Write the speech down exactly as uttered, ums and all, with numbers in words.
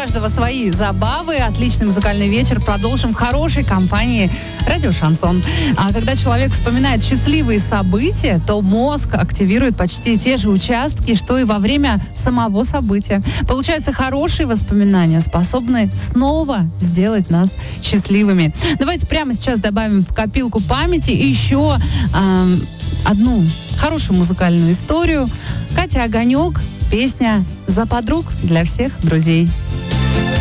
каждого свои забавы. Отличный музыкальный вечер продолжим в хорошей компании «Радио Шансон». А когда человек вспоминает счастливые события, то мозг активирует почти те же участки, что и во время самого события. Получается, хорошие воспоминания способны снова сделать нас счастливыми. Давайте прямо сейчас добавим в копилку памяти еще э, одну хорошую музыкальную историю. Катя Огонек, песня «За подруг для всех друзей».